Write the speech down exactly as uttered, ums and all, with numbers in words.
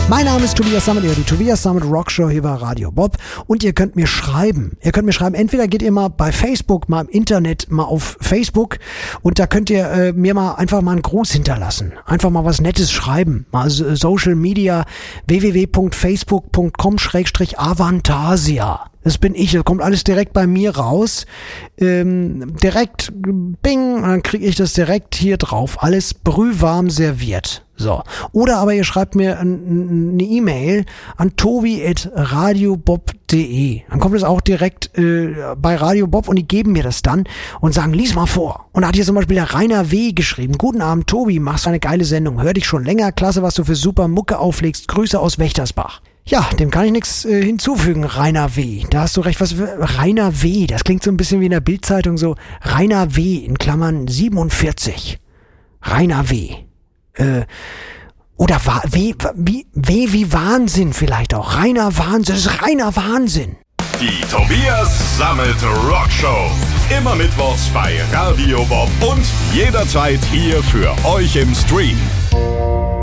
Mein Name ist Tobias Sammet, ihr die Tobias Sammet Rockshow hier bei Radio Bob und ihr könnt mir schreiben. Ihr könnt mir schreiben, entweder geht ihr mal bei Facebook, mal im Internet, mal auf Facebook und da könnt ihr äh, mir mal einfach mal einen Gruß hinterlassen. Einfach mal was Nettes schreiben. Mal so, Social Media w w w punkt facebook punkt com schrägstrich avantasia. Das bin ich, das kommt alles direkt bei mir raus. Ähm, direkt, bing, und dann kriege ich das direkt hier drauf. Alles brühwarm serviert. So. Oder aber ihr schreibt mir eine E-Mail an tobi at radiobob punkt de. Dann kommt es auch direkt äh, bei Radio Bob und die geben mir das dann und sagen, lies mal vor. Und da hat hier zum Beispiel der Rainer W. geschrieben. Guten Abend, Tobi, machst eine geile Sendung. Hör dich schon länger. Klasse, was du für super Mucke auflegst. Grüße aus Wächtersbach. Ja, dem kann ich nichts äh, hinzufügen, Rainer W. Da hast du recht, was Rainer W. Das klingt so ein bisschen wie in der Bildzeitung so. Rainer W. in Klammern siebenundvierzig. Rainer W. Äh, oder wa- W, wie, W wie Wahnsinn vielleicht auch. Rainer Wahnsinn, das ist reiner Wahnsinn. Die Tobias Sammet Rockshow. Immer mittwochs bei Radio Bob und jederzeit hier für euch im Stream.